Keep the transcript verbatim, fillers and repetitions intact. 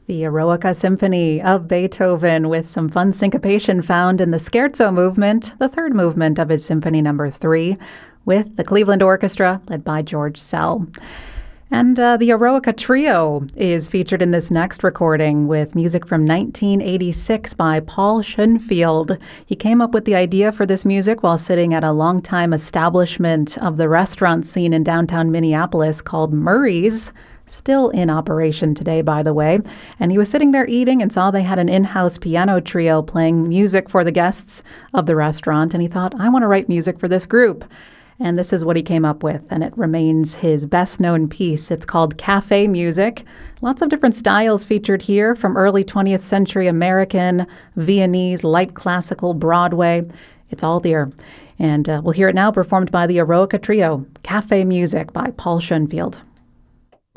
The Eroica Symphony of Beethoven with some fun syncopation found in the Scherzo movement, the third movement of his Symphony Number Three, with the Cleveland Orchestra led by George Szell. And uh, the Eroica Trio is featured in this next recording with music from nineteen eighty-six by Paul Schoenfield. He came up with the idea for this music while sitting at a longtime establishment of the restaurant scene in downtown Minneapolis called Murray's, still in operation today, by the way. And he was sitting there eating and saw they had an in-house piano trio playing music for the guests of the restaurant. And he thought, I want to write music for this group. And this is what he came up with, and it remains his best-known piece. It's called Cafe Music. Lots of different styles featured here, from early twentieth century American, Viennese, light classical, Broadway. It's all there. And uh, we'll hear it now performed by the Eroica Trio, Cafe Music by Paul Schoenfield.